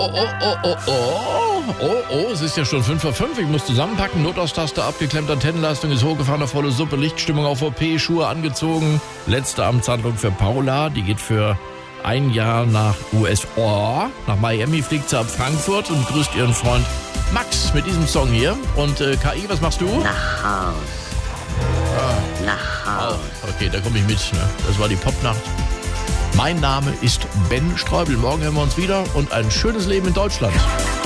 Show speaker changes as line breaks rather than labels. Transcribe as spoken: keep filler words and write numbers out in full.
oh, oh, oh, oh, oh, oh, oh, es ist ja schon fünf vor fünf. Ich muss zusammenpacken, Notaus-Taste abgeklemmt, Antennenleistung ist hochgefahren, auf volle Suppe, Lichtstimmung auf O P, Schuhe angezogen. Letzte Amtshandlung für Paula, die geht für ein Jahr nach U S A. Nach Miami fliegt sie ab Frankfurt und grüßt ihren Freund Max mit diesem Song hier. Und äh, K I, was machst du?
Nach Haus.
Ah.
Nach Haus.
Oh, okay, da komme ich mit. Ne? Das war die Popnacht. Mein Name ist Ben Streubel. Morgen hören wir uns wieder und ein schönes Leben in Deutschland.